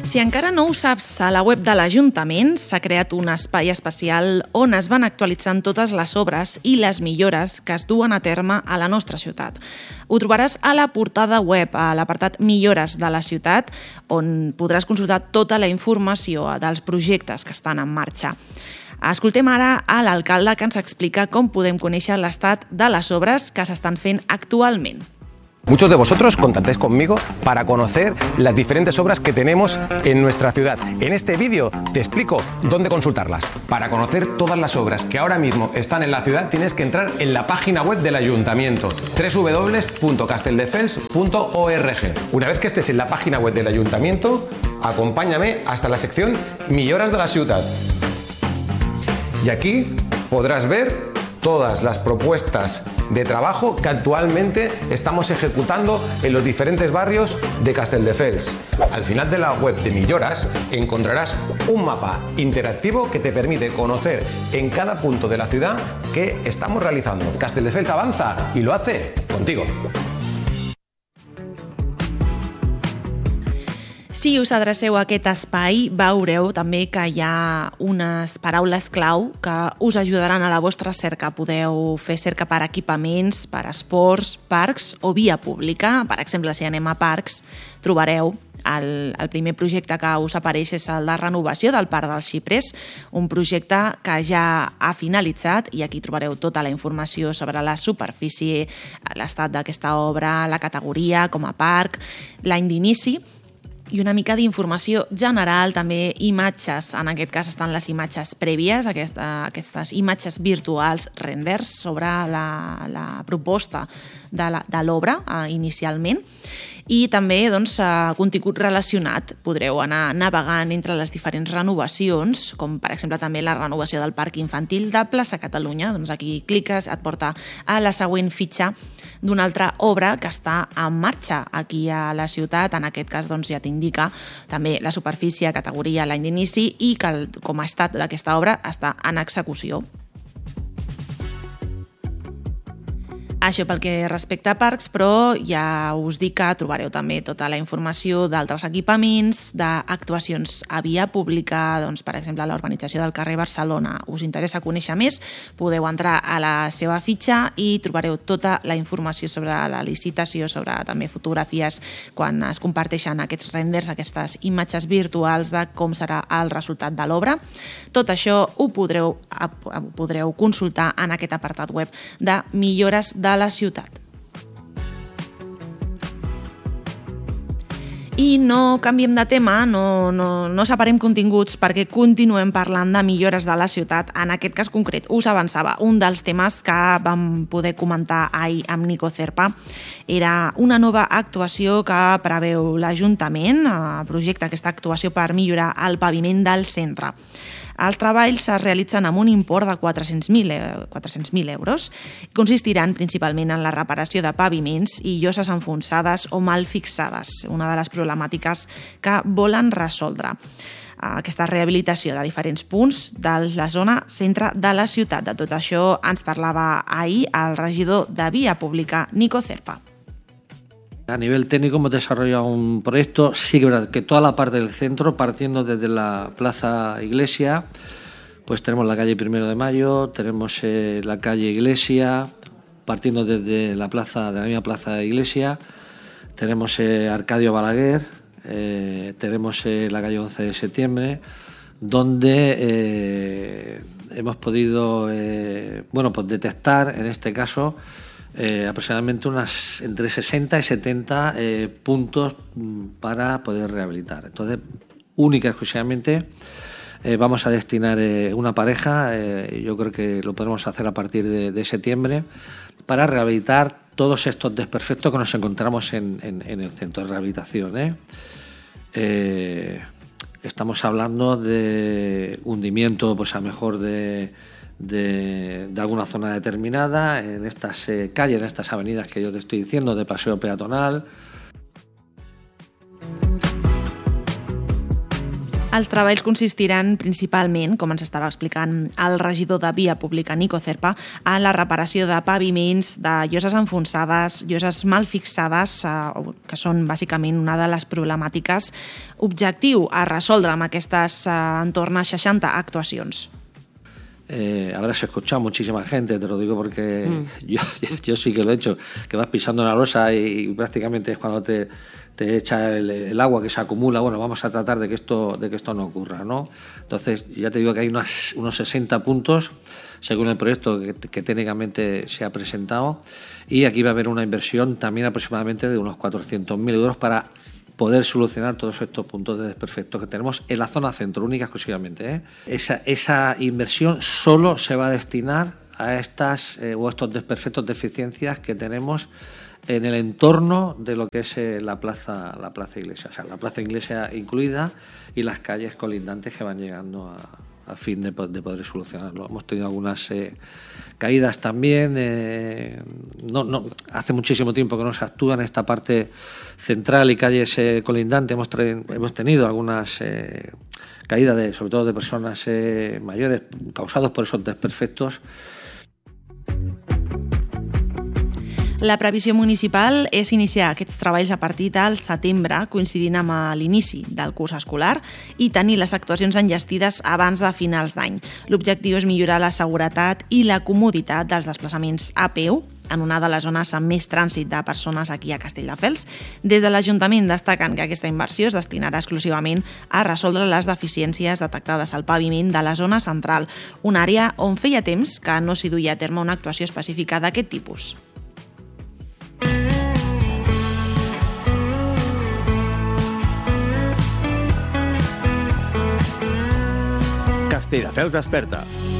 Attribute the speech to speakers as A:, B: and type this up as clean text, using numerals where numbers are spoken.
A: Si encara no ho saps, a la web de l'Ajuntament s'ha creat un espai especial on es van actualitzant totes les obres i les millores que es duen a terme a la nostra ciutat. Ho trobaràs a la portada web, a l'apartat Millores de la ciutat, on podràs consultar tota la informació dels projectes que estan en marxa. Escoltem ara a l'alcalde que ens explica com podem conèixer l'estat de les obres que s'estan fent actualment.
B: Muchos de vosotros contactáis conmigo para conocer las diferentes obras que tenemos en nuestra ciudad. En este vídeo te explico dónde consultarlas. Para conocer todas las obras que ahora mismo están en la ciudad tienes que entrar en la página web del Ayuntamiento, www.casteldefels.org. Una vez que estés en la página web del Ayuntamiento, acompáñame hasta la sección Millores de la ciutat. Y aquí podrás ver todas las propuestas de trabajo que actualmente estamos ejecutando en los diferentes barrios de Casteldefels. Al final de la web de Millores encontrarás un mapa interactivo que te permite conocer en cada punto de la ciudad qué estamos realizando. Casteldefels avanza y lo hace contigo.
A: Si us adreceu a aquest espai, veureu també que hi ha unes paraules clau que us ajudaran a la vostra cerca. Podeu fer cerca per equipaments, per esports, parcs o via pública. Per exemple, si anem a parcs, trobareu el primer projecte que us apareix és el de renovació del Parc dels Xiprers, un projecte que ja ha finalitzat i aquí trobareu tota la informació sobre la superfície, l'estat d'aquesta obra, la categoria com a parc, l'any d'inici, i una mica d'informació general, també imatges, en aquest cas estan les imatges prèvies, aquestes imatges virtuals, renders sobre la proposta de l'obra inicialment, i també contingut relacionat. Podreu anar navegant entre les diferents renovacions, com per exemple també la renovació del Parc Infantil de Plaça Catalunya. Aquí cliques, et porta a la següent fitxa d'una altra obra que està en marxa aquí a la ciutat. En aquest cas ja t'indica també la superfície, categoria, l'any d'inici i que com a estat d'aquesta obra està en execució. Això pel que respecta a parcs, però ja us dic que trobareu també tota la informació d'altres equipaments, d'actuacions a via pública, per exemple, la urbanització del carrer Barcelona. Us interessa conèixer més? Podeu entrar a la seva fitxa i trobareu tota la informació sobre la licitació, sobre també fotografies quan es comparteixen aquests renders, aquestes imatges virtuals de com serà el resultat de l'obra. Tot això ho podreu consultar en aquest apartat web de Millores de la ciutat. I no canviem de tema, no separem continguts perquè continuem parlant de millores de la ciutat. En aquest cas concret, us avançava, un dels temes que vam poder comentar ahir amb Nico Zerpa era una nova actuació que preveu l'Ajuntament, projecta aquesta actuació per millorar el paviment del centre. Els treballs es realitzen amb un import de 400.000 euros i consistiran principalment en la reparació de paviments i lloses enfonsades o mal fixades, una de les problemàtiques que volen resoldre. Aquesta rehabilitació de diferents punts de la zona centre de la ciutat. De tot això ens parlava ahir el regidor de Via Pública, Nico Zerpa.
C: A nivel técnico hemos desarrollado un proyecto, sí que es verdad que toda la parte del centro, partiendo desde la Plaza Iglesia, pues tenemos la calle 1 de Mayo, tenemos la calle Iglesia, partiendo desde la misma Plaza Iglesia, tenemos Arcadio Balaguer, tenemos la calle 11 de septiembre, donde hemos podido detectar, en este caso, aproximadamente entre 60 y 70 puntos para poder rehabilitar. Entonces, única y exclusivamente vamos a destinar una pareja, yo creo que lo podremos hacer a partir de septiembre, para rehabilitar todos estos desperfectos que nos encontramos en el centro de rehabilitación. Estamos hablando de hundimiento, pues a lo mejor de alguna zona determinada, en estas calles, en estas avenidas que yo te estoy diciendo, de paseo peatonal.
A: Els treballs consistiran principalment, com ens estava explicant el regidor de Via Pública, Nico Cerpa, en la reparació de paviments, de lloses enfonsades, lloses mal fixades, que són bàsicament una de les problemàtiques. Objectiu a resoldre amb aquestes entorn a 60 actuacions.
C: Habrás escuchado muchísima gente, te lo digo porque yo sí que lo he hecho, que vas pisando una losa y prácticamente es cuando te echa el agua que se acumula. Bueno, vamos a tratar de que esto no ocurra, ¿no? Entonces, ya te digo que hay unos 60 puntos según el proyecto que técnicamente se ha presentado, y aquí va a haber una inversión también aproximadamente de unos 400.000 euros para poder solucionar todos estos puntos de desperfectos que tenemos en la zona centro, única exclusivamente. Esa inversión solo se va a destinar a estos desperfectos, deficiencias que tenemos en el entorno de lo que es la plaza Iglesia, o sea, la plaza Iglesia incluida y las calles colindantes que van llegando a fin de poder solucionarlo. Hemos tenido algunas caídas también. Hace muchísimo tiempo que no se actúa en esta parte central y calles colindantes. Hemos tenido algunas caídas, sobre todo de personas mayores, causados por esos desperfectos.
A: La previsió municipal és iniciar aquests treballs a partir del setembre, coincidint amb l'inici del curs escolar, i tenir les actuacions enllestides abans de finals d'any. L'objectiu és millorar la seguretat i la comoditat dels desplaçaments a peu en una de les zones amb més trànsit de persones aquí a Castelldefels. Des de l'Ajuntament destaquen que aquesta inversió es destinarà exclusivament a resoldre les deficiències detectades al paviment de la zona central, una àrea on feia temps que no s'hi duia a terme una actuació específica d'aquest tipus.
D: Castelldefels desperta.